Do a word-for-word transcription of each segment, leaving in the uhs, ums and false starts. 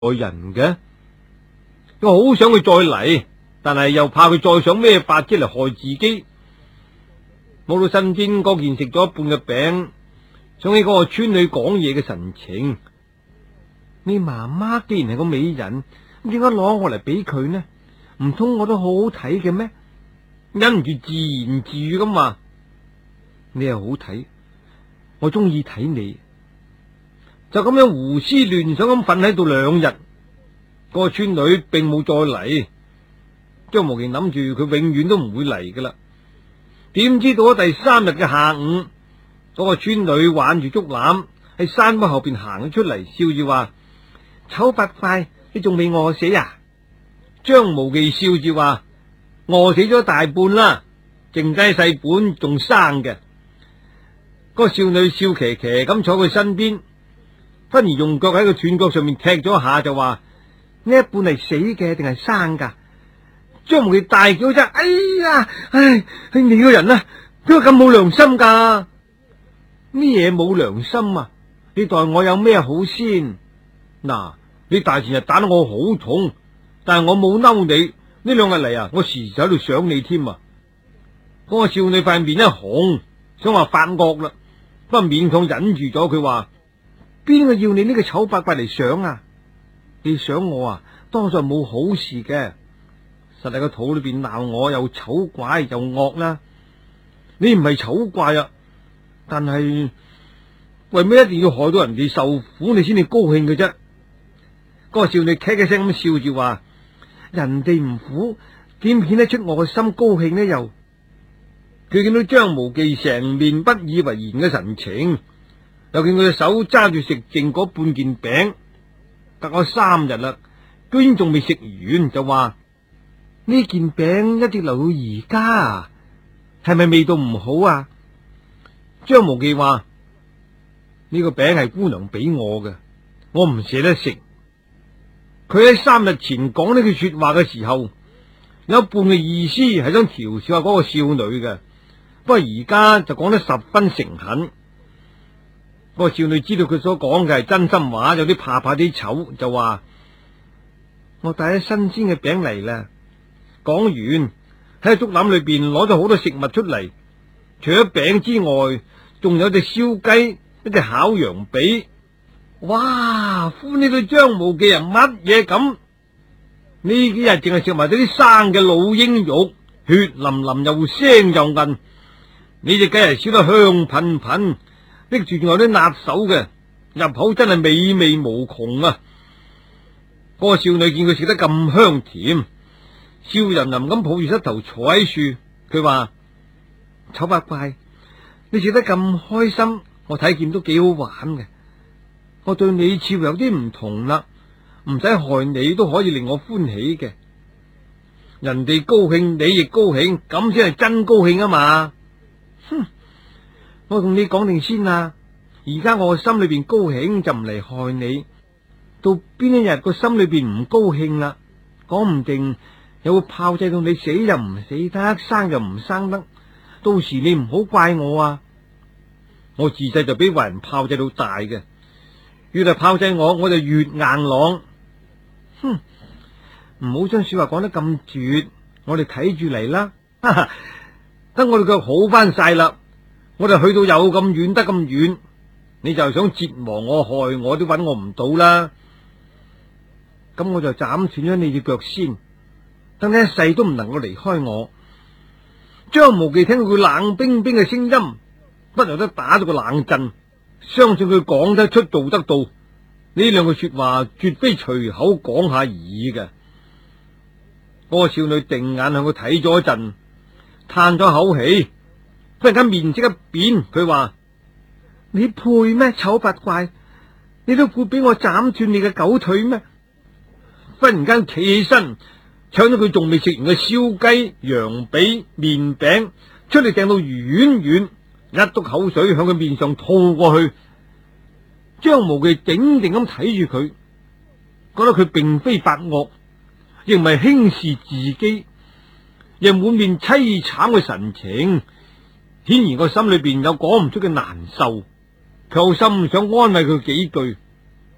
人嘅，我好想佢再嚟，但係又怕佢再想咩法子嚟害自己。摸到身邊嗰件食咗一半嘅餅，想起嗰個村女講嘢嘅神情。你媽媽既然係個美人，點解攞我嚟俾佢呢？唔通我都好好睇嘅咩？忍唔住自言自語咁話：你又好睇，我中意睇你。就咁樣胡思亂想咁瞓喺度兩日，個村女並冇再嚟。張無忌諗住佢永遠都唔會嚟噶啦。點知到咗第三日嘅下午，嗰個村女挽住竹籃喺山坡後邊行咗出嚟，笑住話：醜八怪，你仲未餓死啊？張無忌笑住話：餓死咗大半啦，剩低細半仲生嘅。嗰個少女笑騎騎咁坐佢身邊，忽然用腳喺個斷腳上面踢咗一下，就話：呢一半係死嘅定係生噶？張無忌大叫啫：哎呀，唉，係你個人啊，點解咁冇良心噶？咩嘢冇良心啊？你待我有咩好先？嗱，你大前日打得我好痛，但係我冇嬲你。呢兩日嚟啊，我時時喺度想你添啊！嗰個少女塊面一紅，想話發惡啦，不過勉強忍住咗。佢話：邊個要你呢個醜八怪嚟想啊？你想我啊，多數係冇好事嘅。實喺個肚裏邊鬧我又醜怪又惡啦。你唔係醜怪啊，但係為咩一定要害到人哋受苦，你先至高興嘅啫？嗰個少女咳咳聲咁笑住話：人哋唔苦，點顯得出我個心高興呢？又佢見到張無忌成面不以為然嘅神情，又見佢隻手揸住食剩嗰半件餅，隔咗三日啦，居然仲未食完，就話：呢件餅一直留到而家啊，係咪味道唔好啊？張無忌話：呢個餅係姑娘俾我嘅，我唔捨得食。佢喺三日前講呢句說話嘅時候，有一半嘅意思係想調笑下嗰個少女嘅，不過而家就講得十分誠懇。嗰個少女知道佢所講嘅係真心話，有啲怕怕啲醜，就話：我帶咗新鮮嘅餅嚟啦。講完喺竹籃裏邊攞咗好多食物出嚟，除咗餅之外，仲有隻燒雞，一隻烤羊髀。哇！呼呢對張無忌啊，乜嘢咁？呢幾日淨係食埋啲生嘅老鷹肉，血淋淋又腥又韌。呢隻雞係燒得香噴噴，拎住仲有啲辣手嘅，入口真係美味無窮啊！嗰個少女見佢食得咁香甜，笑吟吟咁抱住膝頭坐喺樹，佢話：醜八怪，你食得咁開心，我睇見都幾好玩嘅。我對你似乎有啲唔同啦，唔使害你都可以令我歡喜嘅。人哋高興，你亦高興，咁先係真高興啊嘛！哼，我同你講定先啊，而家我心裏邊高興就唔嚟害你，到邊一日個心裏邊唔高興啦，講唔定有個炮製到你死又唔死得，生又唔生得，到時你唔好怪我啊！我自細就俾壞人炮製到大嘅。越係炮製我，我就越硬朗。哼，唔好將說話講得咁絕，我哋睇住嚟啦。哈哈，等我哋腳好翻晒啦，我哋去到有咁遠得咁遠，你就想折磨我害我都揾我唔到啦。咁我就斬斷咗你隻腳先，等你一世都唔能夠離開我。張無忌聽到佢冷冰冰嘅聲音，不由得打咗個冷震。相信佢講得出做得到，呢兩句說話絕非隨口講下而已嘅。嗰個少女定眼向佢睇咗一陣，嘆咗口氣，忽然間面色一變，佢話：你配咩？醜八怪，你都配俾我斬斷你嘅狗腿咩？忽然間企起身，搶咗佢仲未食完嘅燒雞、羊髀、麵餅出嚟，掟到遠遠，一督口水向佢面上吐過去。張無忌定定咁睇住佢，覺得佢並非發惡，亦唔係輕視自己，亦滿面淒慘嘅神情，顯然個心裏邊有講唔出嘅難受，卻有心想安慰佢幾句。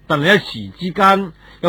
但係一時之間。